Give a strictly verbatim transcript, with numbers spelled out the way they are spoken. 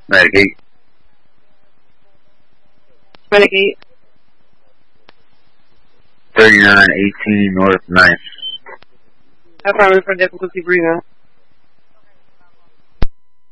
Medicate. Medicate. thirty-nine eighteen North ninth. I probably for difficulty breathing.